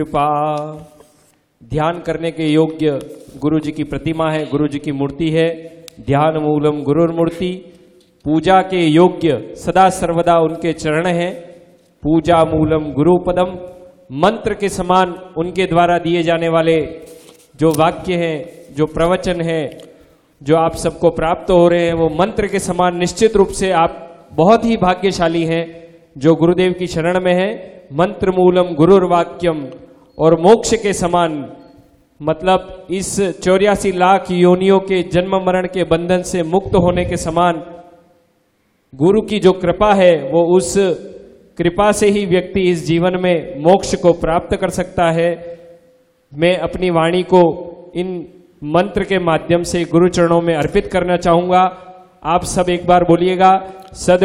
कृपा। ध्यान करने के योग्य गुरु जी की प्रतिमा है, गुरु जी की मूर्ति है। ध्यान मूलम गुरुर्मूर्ति। पूजा के योग्य सदा सर्वदा उनके चरण हैं। पूजा मूलम गुरुपदम। मंत्र के समान उनके द्वारा दिए जाने वाले जो वाक्य हैं, जो प्रवचन है, जो आप सबको प्राप्त हो रहे हैं, वो मंत्र के समान निश्चित रूप से आप बहुत ही भाग्यशाली हैं जो गुरुदेव की शरण में है। मंत्र मूलम गुरुर्वाक्यम। और मोक्ष के समान, मतलब इस 84 लाख योनियों के जन्म मरण के बंधन से मुक्त होने के समान गुरु की जो कृपा है, वो उस कृपा से ही व्यक्ति इस जीवन में मोक्ष को प्राप्त कर सकता है। मैं अपनी वाणी को इन मंत्र के माध्यम से गुरु चरणों में अर्पित करना चाहूंगा। आप सब एक बार बोलिएगा, सद